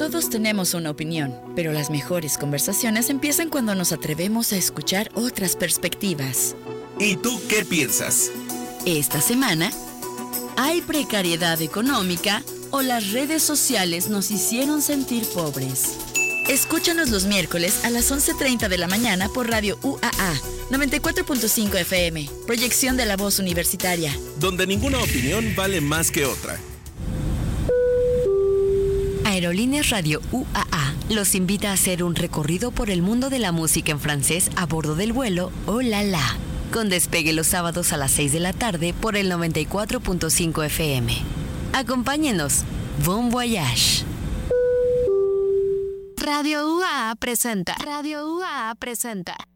Todos tenemos una opinión, pero las mejores conversaciones empiezan cuando nos atrevemos a escuchar otras perspectivas. ¿Y tú qué piensas? Esta semana, ¿hay precariedad económica o las redes sociales nos hicieron sentir pobres? Escúchanos los miércoles a las 11:30 de la mañana por Radio UAA 94.5 FM, proyección de la voz universitaria. Donde ninguna opinión vale más que otra. Aerolíneas Radio UAA los invita a hacer un recorrido por el mundo de la música en francés a bordo del vuelo Oh La La, con despegue los sábados a las 6 de la tarde por el 94.5 FM. Acompáñenos. Bon voyage. Radio UAA presenta. Radio UAA presenta.